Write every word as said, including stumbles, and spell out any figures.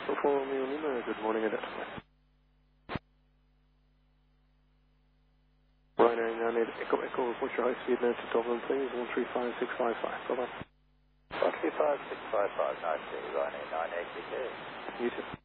Alpha four Romeo Lima, good morning, identify. Ryanair nine eight Echo Echo, report your high speed now to Dublin, please, one three five six five five, bye bye. one three five six five five, nice to meet you, Ryanair nine eight Echo. You too.